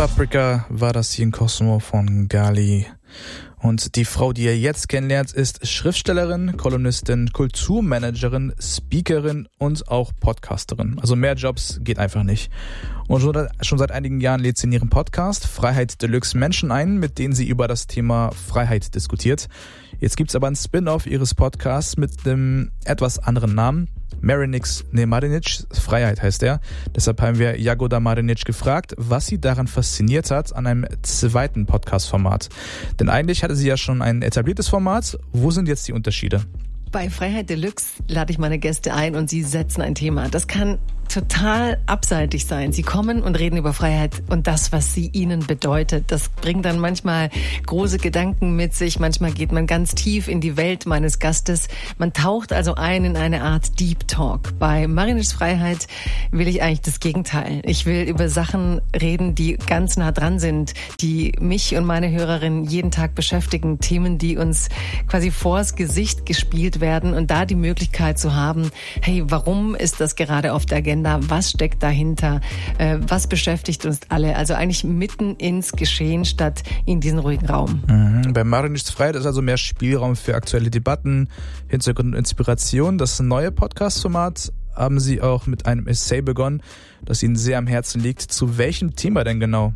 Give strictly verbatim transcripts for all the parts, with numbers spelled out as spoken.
Paprika war das hier in Cosmo von Gali. Und die Frau, die ihr jetzt kennenlernt, ist Schriftstellerin, Kolumnistin, Kulturmanagerin, Speakerin und auch Podcasterin. Also mehr Jobs geht einfach nicht. Und schon seit einigen Jahren lädt sie in ihrem Podcast Freiheit Deluxe Menschen ein, mit denen sie über das Thema Freiheit diskutiert. Jetzt gibt's aber ein Spin-off ihres Podcasts mit einem etwas anderen Namen. Marinix Nemarinic, Freiheit heißt er. Deshalb haben wir Jagoda Marinic gefragt, was sie daran fasziniert hat an einem zweiten Podcast-Format. Denn eigentlich hatte sie ja schon ein etabliertes Format. Wo sind jetzt die Unterschiede? Bei Freiheit Deluxe lade ich meine Gäste ein und sie setzen ein Thema. Das kann total abseitig sein. Sie kommen und reden über Freiheit und das, was sie ihnen bedeutet. Das bringt dann manchmal große Gedanken mit sich. Manchmal geht man ganz tief in die Welt meines Gastes. Man taucht also ein in eine Art Deep Talk. Bei Marinics Freiheit will ich eigentlich das Gegenteil. Ich will über Sachen reden, die ganz nah dran sind, die mich und meine Hörerinnen jeden Tag beschäftigen. Themen, die uns quasi vors Gesicht gespielt werden und da die Möglichkeit zu haben, hey, warum ist das gerade auf der Agenda? Was steckt dahinter? Äh, was beschäftigt uns alle? Also eigentlich mitten ins Geschehen statt in diesen ruhigen Raum. Mhm. Bei Marinics Freiheit ist also mehr Spielraum für aktuelle Debatten, Hintergrund und Inspiration. Das neue Podcast-Format haben Sie auch mit einem Essay begonnen, das Ihnen sehr am Herzen liegt. Zu welchem Thema denn genau?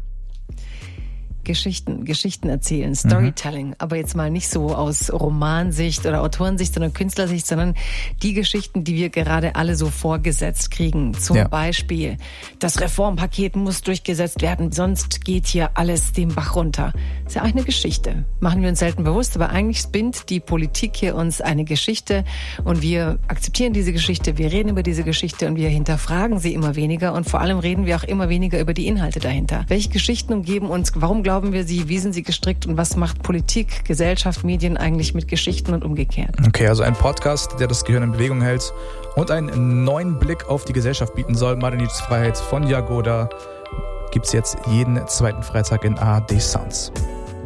Geschichten, Geschichten erzählen, Storytelling, mhm. aber jetzt mal nicht so aus Romansicht oder Autorensicht, sondern Künstlersicht, sondern die Geschichten, die wir gerade alle so vorgesetzt kriegen. Zum ja. Beispiel, das Reformpaket muss durchgesetzt werden, sonst geht hier alles den Bach runter. Das ist ja eigentlich eine Geschichte. Machen wir uns selten bewusst, aber eigentlich spinnt die Politik hier uns eine Geschichte und wir akzeptieren diese Geschichte, wir reden über diese Geschichte und wir hinterfragen sie immer weniger und vor allem reden wir auch immer weniger über die Inhalte dahinter. Welche Geschichten umgeben uns, warum glauben wir sie, wie sind sie gestrickt und was macht Politik, Gesellschaft, Medien eigentlich mit Geschichten und umgekehrt? Okay, also ein Podcast, der das Gehirn in Bewegung hält und einen neuen Blick auf die Gesellschaft bieten soll. Marinics Freiheit von Jagoda gibt's jetzt jeden zweiten Freitag in A R D Sounds.